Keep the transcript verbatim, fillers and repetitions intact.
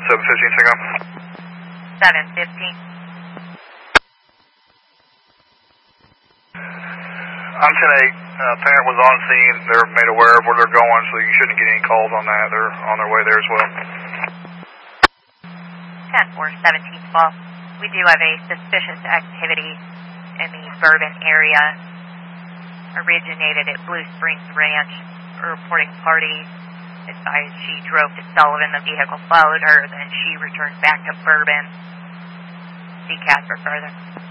seven fifteen, Synchro. seven fifteen. I'm ten eight. Uh, parent was on scene. They're made aware of where they're going, so you shouldn't get any calls on that. They're on their way there as well. ten four, seventeen twelve. We do have a suspicious activity in the Bourbon area. Originated at Blue Springs Ranch. A reporting party advised she drove to Sullivan. The vehicle followed her. Then she returned back to Bourbon. See C A D for further.